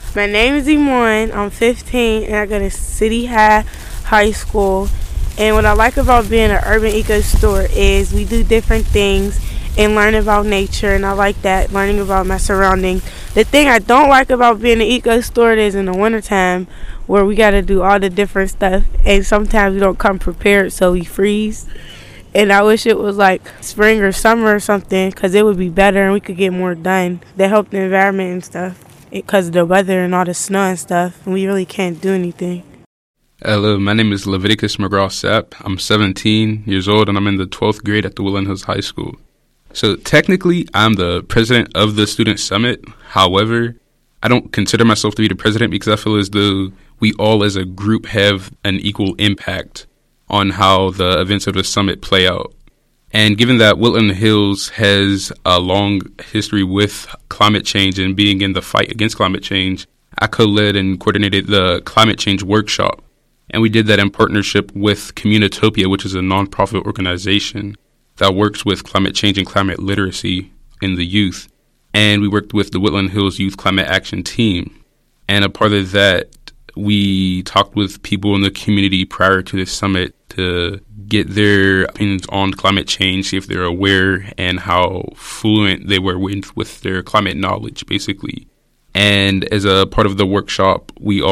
My name is Imon. I'm 15 and I go to City High School. And what I like about being an urban eco store is we do different things and learn about nature, and I like that, learning about my surroundings. The thing I don't like about being an eco store is in the wintertime where we got to do all the different stuff, and sometimes we don't come prepared, so we freeze. And I wish it was like spring or summer or something, because it would be better and we could get more done. They help the environment and stuff because of the weather and all the snow and stuff, and we really can't do anything. Hello, my name is Leviticus McGraw-Sapp. I'm 17 years old and I'm in the 12th grade at the Woodland Hills High School. So technically, I'm the president of the Student Summit. However, I don't consider myself to be the president because I feel as though we all as a group have an equal impact on how the events of the summit play out. And given that Woodland Hills has a long history with climate change and being in the fight against climate change, I co-led and coordinated the climate change workshop. And we did that in partnership with Communitopia, which is a nonprofit organization that works with climate change and climate literacy in the youth. And we worked with the Woodland Hills Youth Climate Action Team. And a part of that, we talked with people in the community prior to the summit to get their opinions on climate change, see if they're aware and how fluent they were with their climate knowledge, basically. And as a part of the workshop, we